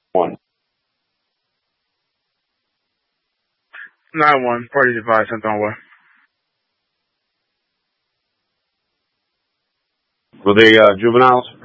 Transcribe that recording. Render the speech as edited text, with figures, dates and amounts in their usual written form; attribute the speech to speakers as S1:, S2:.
S1: One.
S2: 9-1. Parties advised. Sent on way.
S1: Were they juveniles?